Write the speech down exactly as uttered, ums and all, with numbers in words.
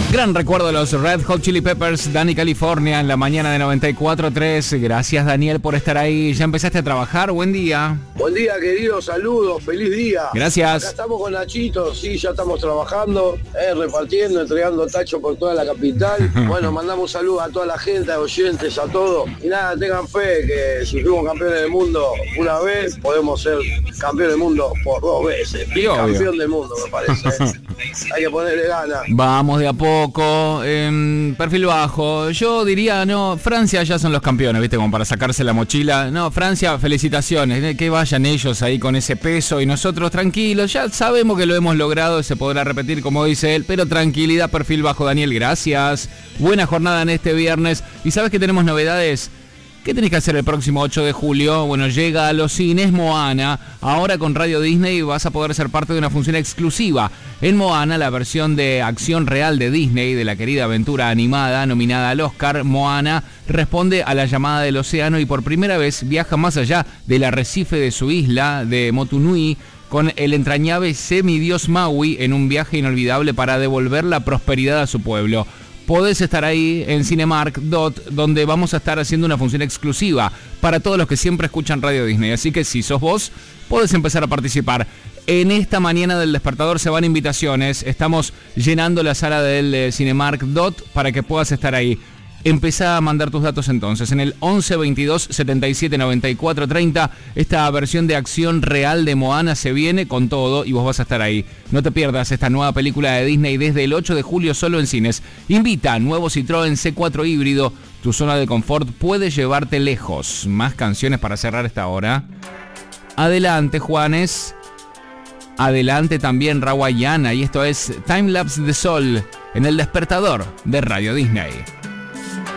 Gran recuerdo de los Red Hot Chili Peppers, Dani California, en la mañana de noventa y cuatro tres. Gracias, Daniel, por estar ahí. ¿Ya empezaste a trabajar? Buen día. Buen día, querido. Saludos. Feliz día. Gracias. Acá estamos con Nachito. Sí, ya estamos trabajando, eh, repartiendo, entregando tacho por toda la capital. Bueno, mandamos saludos a toda la gente, a oyentes, a todos. Y nada, tengan fe que si fuimos campeones del mundo una vez, podemos ser campeones del mundo por dos veces. Sí, campeón del mundo, me parece. Hay que ponerle ganas. Vamos de a poco. Eh, perfil bajo. Yo diría, no, Francia ya son los campeones, ¿viste? Como para sacarse la mochila. No, Francia, felicitaciones. Que vayan ellos ahí con ese peso y nosotros tranquilos. Ya sabemos que lo hemos logrado, se podrá repetir como dice él, pero tranquilidad, perfil bajo, Daniel. Gracias. Buena jornada en este viernes. ¿Y sabes que tenemos novedades? ¿Qué tenés que hacer el próximo ocho de julio? Bueno, llega a los cines Moana. Ahora con Radio Disney vas a poder ser parte de una función exclusiva. En Moana, la versión de acción real de Disney, de la querida aventura animada nominada al Oscar, Moana responde a la llamada del océano y por primera vez viaja más allá del arrecife de su isla de Motunui con el entrañable semidios Maui en un viaje inolvidable para devolver la prosperidad a su pueblo. Podés estar ahí en Cinemark, Dot, donde vamos a estar haciendo una función exclusiva para todos los que siempre escuchan Radio Disney. Así que si sos vos, podés empezar a participar. En esta mañana del despertador se van invitaciones. Estamos llenando la sala del eh, Cinemark Dot para que puedas estar ahí. Empezá a mandar tus datos entonces en el once veintidós setenta y siete noventa y cuatro treinta. Esta versión de acción real de Moana se viene con todo y vos vas a estar ahí. No te pierdas esta nueva película de Disney desde el ocho de julio solo en cines. Invita, nuevo Citroën C cuatro híbrido. Tu zona de confort puede llevarte lejos. Más canciones para cerrar esta hora. Adelante, Juanes. Adelante también, Rawayana. Y esto es Time Lapse de Sol en el despertador de Radio Disney.